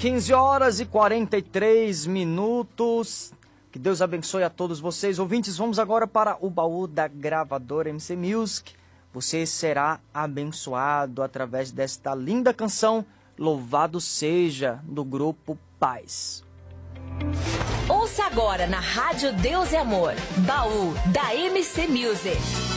15 horas e 43 minutos. Que Deus abençoe a todos vocês. Ouvintes, vamos agora para o baú da gravadora MC Music. Você será abençoado através desta linda canção, Louvado Seja, do grupo Paz. Ouça agora na Rádio Deus e Amor, baú da MC Music.